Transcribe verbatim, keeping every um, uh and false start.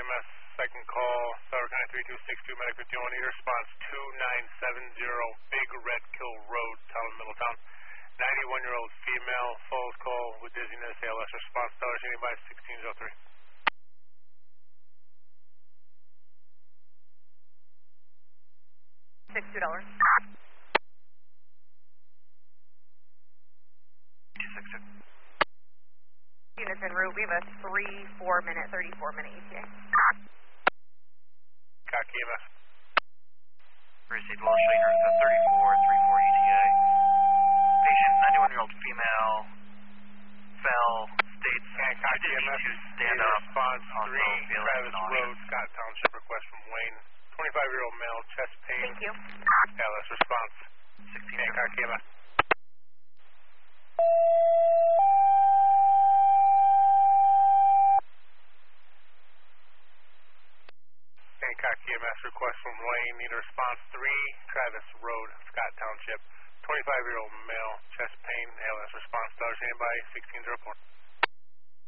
M S, second call, Sauter County three two six two, medic fifty-one, need response two nine seven zero, Big Red Kill Road, Talon, Middletown. ninety-one-year-old female, falls call with dizziness, A L S response, Sauter standing by sixteen oh three. sixty-two dollars. two six two. Units en route, we have a three, four minute, thirty-four minute E T A. Copy M S. Received Walsh Shakers at thirty-four, three four E T A. Patient, ninety-one-year-old female, fell, states, Copy M S. to stand up. Response three, Travis nauseous. Road, Scott Township, request from Wayne. twenty-five-year-old male, chest pain. Thank you. A L S response. sixteen. Hancock E M S. Hancock E M S request from Wayne, need a response three, Travis Road, Scott Township. twenty-five-year-old male, chest pain, A L S response, Sauter standing by sixteen oh four.